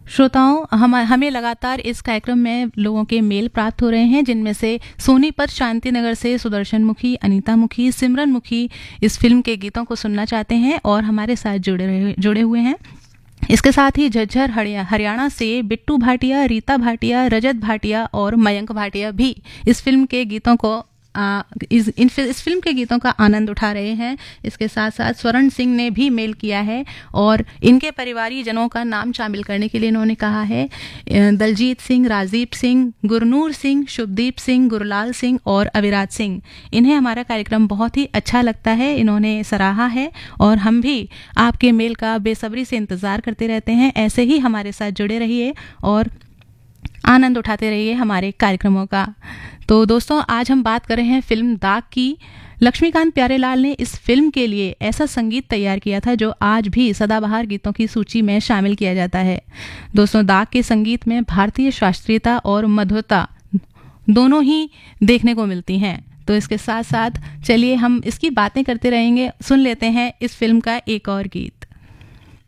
श्रोताओं, हमें लगातार इस कार्यक्रम में लोगों के मेल प्राप्त हो रहे हैं, जिनमें से सोनीपत शांतिनगर से सुदर्शन मुखी, अनीता मुखी, सिमरन मुखी इस फिल्म के गीतों को सुनना चाहते हैं और हमारे साथ जुड़े हुए हैं। इसके साथ ही झज्जर हरियाणा से बिट्टू भाटिया, रीता भाटिया, रजत भाटिया और मयंक भाटिया भी इस फिल्म के गीतों को इस फिल्म के गीतों का आनंद उठा रहे हैं। इसके साथ साथ स्वर्ण सिंह ने भी मेल किया है और इनके परिवारी जनों का नाम शामिल करने के लिए इन्होंने कहा है दलजीत सिंह, राजदीप सिंह, गुरनूर सिंह, शुभदीप सिंह, गुरलाल सिंह और अविराज सिंह। इन्हें हमारा कार्यक्रम बहुत ही अच्छा लगता है, इन्होंने सराहा है और हम भी आपके मेल का बेसब्री से इंतज़ार करते रहते हैं। ऐसे ही हमारे साथ जुड़े रहिए और आनंद उठाते रहिए हमारे कार्यक्रमों का। तो दोस्तों, आज हम बात कर रहे हैं फिल्म दाग की। लक्ष्मीकांत प्यारेलाल ने इस फिल्म के लिए ऐसा संगीत तैयार किया था जो आज भी सदाबहार गीतों की सूची में शामिल किया जाता है। दोस्तों, दाग के संगीत में भारतीय शास्त्रीयता और मधुरता दोनों ही देखने को मिलती हैं। तो इसके साथ साथ चलिए हम इसकी बातें करते रहेंगे, सुन लेते हैं इस फिल्म का एक और गीत।